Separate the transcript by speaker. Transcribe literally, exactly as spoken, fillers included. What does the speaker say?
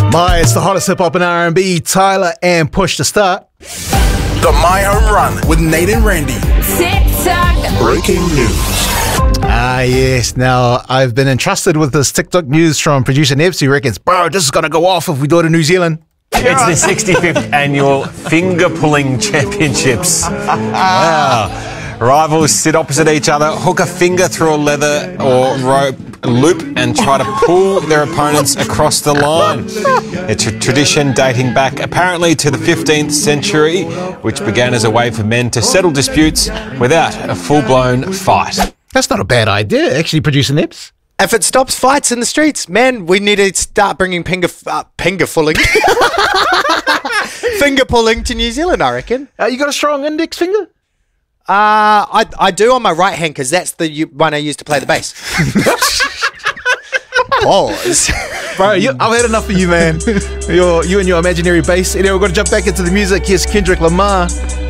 Speaker 1: My, it's the hottest hip-hop and R and B, Tyler and Push to start.
Speaker 2: The My Home Run with Nate and Randy.
Speaker 3: TikTok.
Speaker 2: Breaking news.
Speaker 1: Ah, yes. Now, I've been entrusted with this TikTok news from producer Nebs, who reckons, bro, this is going to go off if we do it in New Zealand.
Speaker 4: It's the sixty-fifth annual Finger Pulling Championships. Wow. Rivals sit opposite each other, hook a finger through a leather or rope loop and try to pull their opponents across the line. It's a tradition dating back apparently to the fifteenth century, which began as a way for men to settle disputes without a full-blown fight.
Speaker 1: That's not a bad idea, actually, producer Nebs.
Speaker 5: If it stops fights in the streets, man, we need to start bringing finger uh, finger pulling, finger pulling to New Zealand. I reckon.
Speaker 1: Uh, you got a strong index finger?
Speaker 5: Uh, I I do on my right hand because that's the u- one I use to play the bass. Pause.
Speaker 1: Bro, you, I've had enough of you, man. You're, you and your imaginary bass. Anyway, we're going to jump back into the music. Here's Kendrick Lamar.